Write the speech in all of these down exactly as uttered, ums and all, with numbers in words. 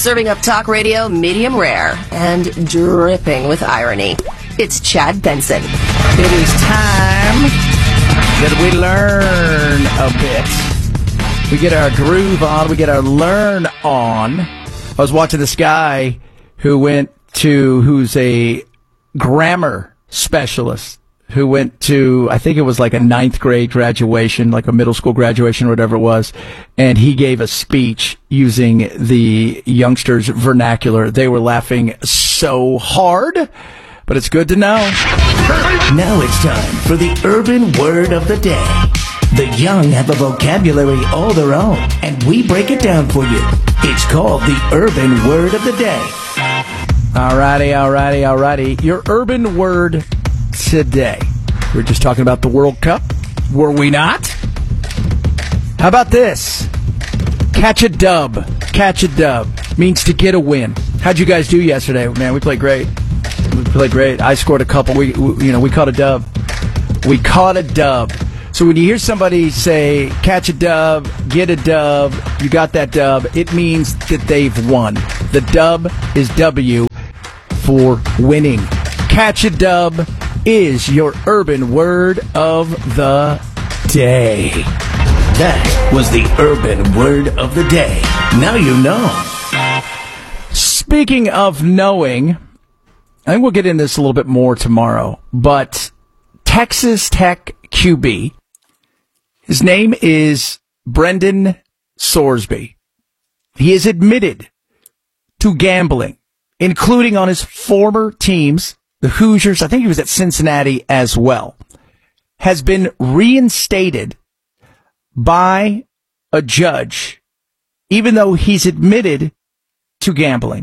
serving up talk radio medium rare and dripping with irony. It's Chad Benson. It is time that we learn a bit. We get our groove on. We get our learn on. I was watching this guy who went to, who's a grammar specialist, who went to, I think it was like a ninth grade graduation, like a middle school graduation or whatever it was, and he gave a speech using the youngsters' vernacular. They were laughing so hard, but it's good to know. Now it's time for the urban word of the day. The young have a vocabulary all their own, and we break it down for you. It's called the urban word of the day. Alrighty, alrighty, alrighty. Your urban word today. We were just talking about the World Cup. Were we not? How about this? Catch a dub. Catch a dub means to get a win. How'd you guys do yesterday? Man, we played great. We played great. I scored a couple. We, we you know, we caught a dub. We caught a dub. So when you hear somebody say, catch a dub, get a dub, you got that dub, it means that they've won. The dub is W for winning. Catch a dub is your urban word of the day. That was the urban word of the day. Now you know. Speaking of knowing, I think we'll get into this a little bit more tomorrow, but Texas Tech Q B, his name is Brendan Sorsby. He is admitted to gambling, including on his former teams, the Hoosiers. I think he was at Cincinnati as well. Has been reinstated by a judge, even though he's admitted to gambling.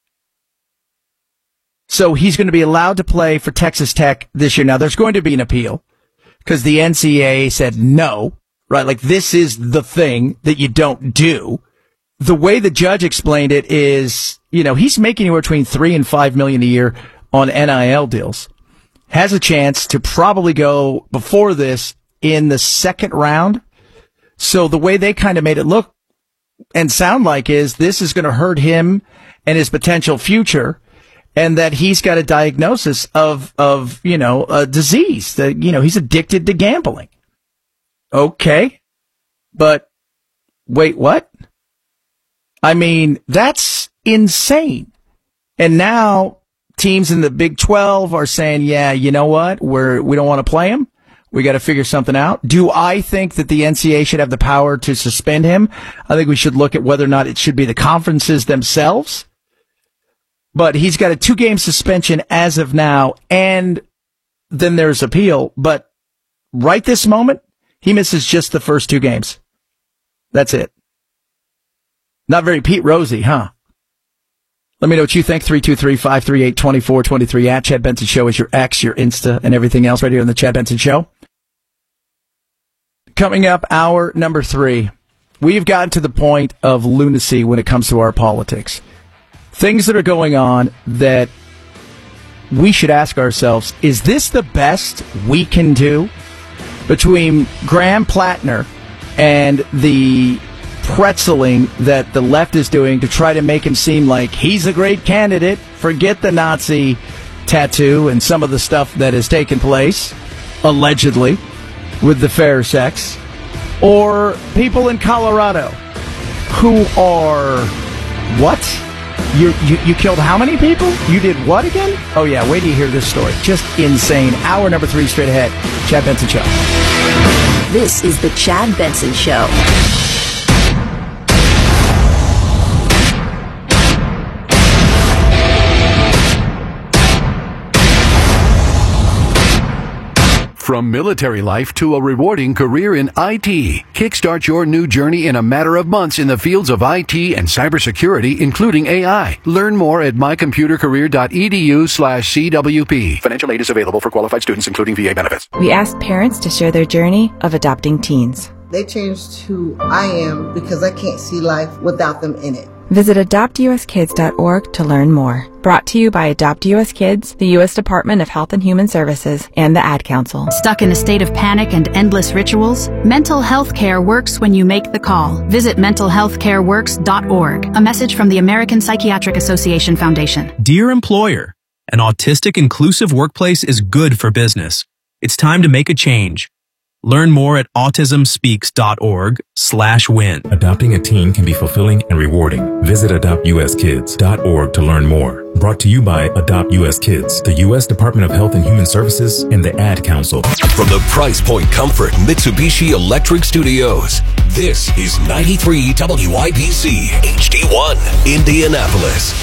So he's going to be allowed to play for Texas Tech this year. Now, there's going to be an appeal because the N C double A said no, right? Like, this is the thing that you don't do. The way the judge explained it is, you know, he's making anywhere between three and five million a year on N I L deals. Has a chance to probably go before this in the second round. So the way they kind of made it look and sound like is this is going to hurt him and his potential future, and that he's got a diagnosis of, of, you know, a disease that, you know, he's addicted to gambling. Okay. But wait, what? I mean, that's insane. And now teams in the Big twelve are saying, yeah, you know what? We're, we don't want to play him. We got to figure something out. Do I think that the N C double A should have the power to suspend him? I think we should look at whether or not it should be the conferences themselves. But he's got a two-game suspension as of now, and then there's appeal. But right this moment, he misses just the first two games. That's it. Not very Pete Rosy, huh? Let me know what you think. three two three, five three eight, two four two three. At Chad Benson Show is your X, your Insta, and everything else right here on the Chad Benson Show. Coming up, hour number three. We've gotten to the point of lunacy when it comes to our politics. Things that are going on that we should ask ourselves, is this the best we can do? Between Graham Plattner and the pretzeling that the left is doing to try to make him seem like he's a great candidate, forget the Nazi tattoo and some of the stuff that has taken place, allegedly, with the fair sex, or people in Colorado who are, what? You, you you killed how many people? You did what again? Oh, yeah, wait till you hear this story. Just insane. Hour number three straight ahead. Chad Benson Show. This is the Chad Benson Show. From military life to a rewarding career in I T, kickstart your new journey in a matter of months in the fields of I T and cybersecurity, including A I. Learn more at mycomputercareer.edu slash CWP. Financial aid is available for qualified students, including V A benefits. We asked parents to share their journey of adopting teens. They changed who I am because I can't see life without them in it. Visit adopt u s kids dot org to learn more. Brought to you by Adopt U S Kids, the U S Department of Health and Human Services, and the Ad Council. Stuck in a state of panic and endless rituals? Mental health care works when you make the call. Visit mental health care works dot org. A message from the American Psychiatric Association Foundation. Dear employer, an autistic inclusive workplace is good for business. It's time to make a change. Learn more at autism speaks dot org slash win. Adopting a teen can be fulfilling and rewarding. Visit adopt u s kids dot org to learn more. Brought to you by Adopt U S Kids, the U S Department of Health and Human Services, and the Ad Council. From the Price Point Comfort Mitsubishi Electric Studios, this is ninety-three W I B C H D one, Indianapolis.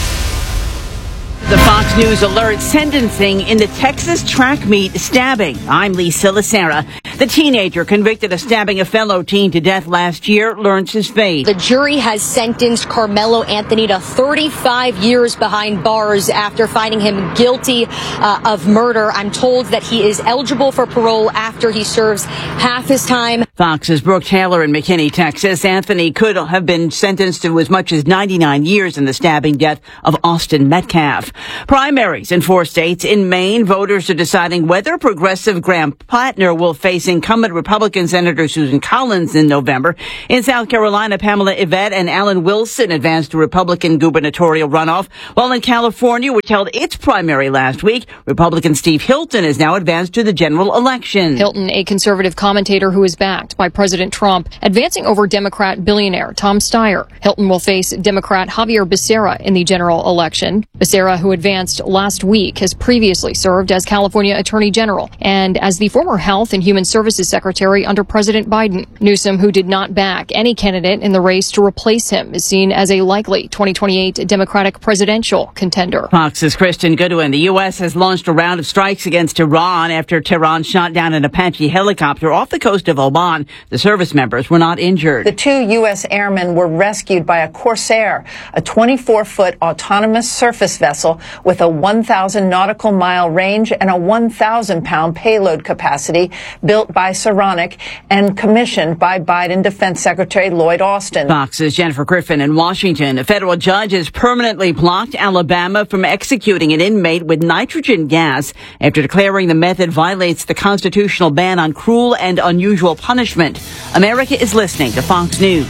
The Fox News alert: sentencing in the Texas track meet stabbing. I'm Lisa Lacera. The teenager convicted of stabbing a fellow teen to death last year learns his fate. The jury has sentenced Carmelo Anthony to thirty-five years behind bars after finding him guilty uh, of murder. I'm told that he is eligible for parole after he serves half his time. Fox's Brooke Taylor in McKinney, Texas. Anthony could have been sentenced to as much as ninety-nine years in the stabbing death of Austin Metcalf. Primaries in four states. In Maine, voters are deciding whether progressive Graham Plattner will face incumbent Republican Senator Susan Collins in November. In South Carolina, Pamela Yvette and Alan Wilson advanced to Republican gubernatorial runoff. While in California, which held its primary last week, Republican Steve Hilton is now advanced to the general election. Hilton, a conservative commentator who is backed by President Trump, advancing over Democrat billionaire Tom Steyer. Hilton will face Democrat Javier Becerra in the general election. Becerra, who advanced last week, has previously served as California Attorney General and as the former Health and Human Services Secretary under President Biden. Newsom, who did not back any candidate in the race to replace him, is seen as a likely twenty twenty-eight Democratic presidential contender. Fox's Kristen Goodwin. The U S has launched a round of strikes against Iran after Tehran shot down an Apache helicopter off the coast of Oman. The service members were not injured. The two U S airmen were rescued by a Corsair, a twenty-four foot autonomous surface vessel with a one thousand nautical mile range and a one thousand pound payload capacity, built by Saronic and commissioned by Biden Defense Secretary Lloyd Austin. Fox's Jennifer Griffin in Washington. A federal judge has permanently blocked Alabama from executing an inmate with nitrogen gas after declaring the method violates the constitutional ban on cruel and unusual punishment. America is listening to Fox News.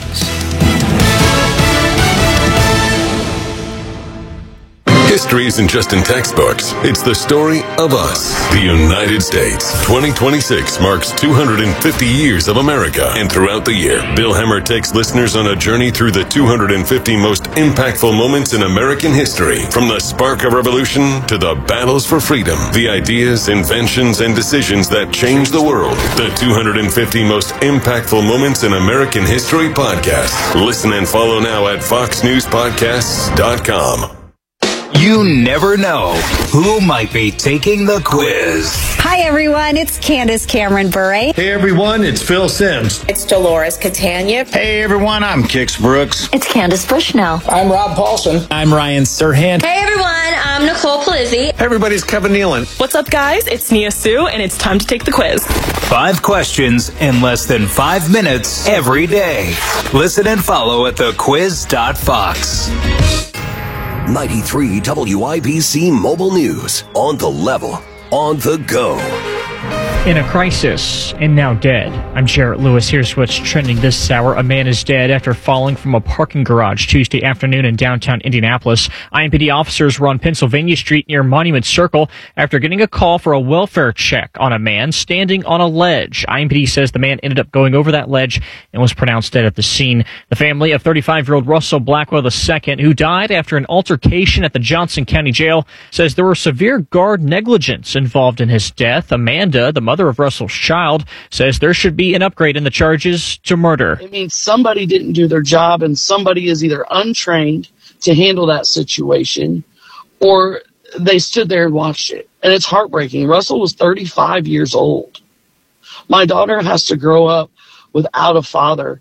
History isn't just in textbooks. It's the story of us. The United States. twenty twenty-six marks two hundred fifty years of America. And throughout the year, Bill Hemmer takes listeners on a journey through the two hundred fifty most impactful moments in American history. From the spark of revolution to the battles for freedom. The ideas, inventions, and decisions that changed the world. The two hundred fifty most impactful moments in American history podcast. Listen and follow now at fox news podcasts dot com. You never know who might be taking the quiz. Hi, everyone. It's Candace Cameron Bure. Hey, everyone. It's Phil Sims. It's Dolores Catania. Hey, everyone. I'm Kix Brooks. It's Candace Bushnell. I'm Rob Paulson. I'm Ryan Serhant. Hey, everyone. I'm Nicole Polizzi. Hey, everybody. It's Kevin Nealon. What's up, guys? It's Nia Sue, and it's time to take the quiz. Five questions in less than five minutes every day. Listen and follow at the quiz dot fox. ninety-three W I B C Mobile News. On the level, on the go. In a crisis, and now dead. I'm Jarrett Lewis. Here's what's trending this hour. A man is dead after falling from a parking garage Tuesday afternoon in downtown Indianapolis. I M P D officers were on Pennsylvania Street near Monument Circle after getting a call for a welfare check on a man standing on a ledge. I M P D says the man ended up going over that ledge and was pronounced dead at the scene. The family of thirty-five-year-old Russell Blackwell the second, who died after an altercation at the Johnson County Jail, says there was severe guard negligence involved in his death. Amanda, the mother of Russell's child, says there should be an upgrade in the charges to murder. It means somebody didn't do their job and somebody is either untrained to handle that situation or they stood there and watched it. And it's heartbreaking. Russell was thirty-five years old. My daughter has to grow up without a father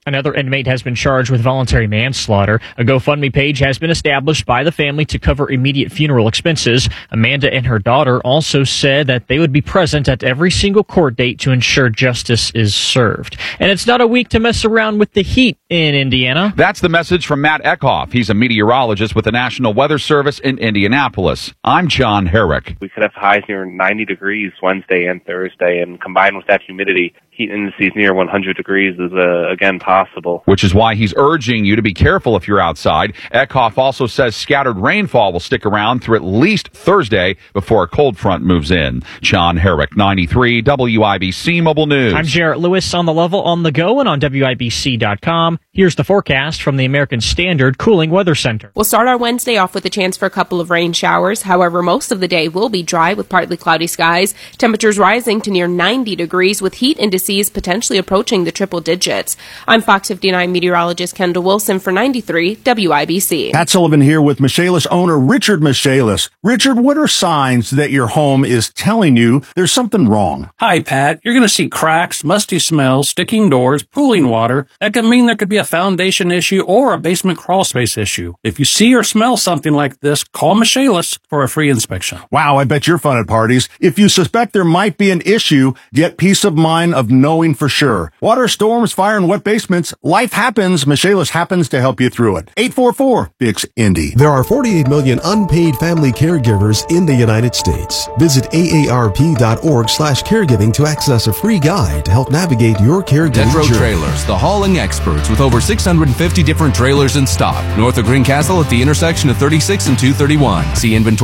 Another inmate has been charged with voluntary manslaughter. A GoFundMe page has been established by the family to cover immediate funeral expenses. Amanda and her daughter also said that they would be present at every single court date to ensure justice is served. And it's not a week to mess around with the heat in Indiana. That's the message from Matt Eckhoff. He's a meteorologist with the National Weather Service in Indianapolis. I'm John Herrick. We could have highs near ninety degrees Wednesday and Thursday, and combined with that humidity, heat indices near one hundred degrees is, uh, again, possible. Which is why he's urging you to be careful if you're outside. Eckhoff also says scattered rainfall will stick around through at least Thursday before a cold front moves in. John Herrick, ninety-three W I B C Mobile News. I'm Jarrett Lewis on the level on the go and on W I B C dot com. Here's the forecast from the American Standard Cooling Weather Center. We'll start our Wednesday off with a chance for a couple of rain showers. However, most of the day will be dry with partly cloudy skies. Temperatures rising to near ninety degrees with heat indices potentially approaching the triple digits. I'm Fox fifty-nine meteorologist Kendall Wilson for ninety-three W I B C. Pat Sullivan here with Michaelis owner Richard Michaelis. Richard, what are signs that your home is telling you there's something wrong? Hi, Pat. You're going to see cracks, musty smells, sticking doors, pooling water. That could mean there could be a foundation issue or a basement crawl space issue. If you see or smell something like this, call Michaelis for a free inspection. Wow, I bet you're fun at parties. If you suspect there might be an issue, get peace of mind of knowing for sure. Water, storms, fire, and wet basements, life happens. Michaelis happens to help you through it. eight four four, B I X, Indy. There are forty-eight million unpaid family caregivers in the United States. Visit A A R P dot org slash caregiving to access a free guide to help navigate your caregiving Death Row journey. Trailers, the hauling experts with over six hundred fifty different trailers in stock. North of Greencastle at the intersection of thirty-six and two thirty-one. See inventory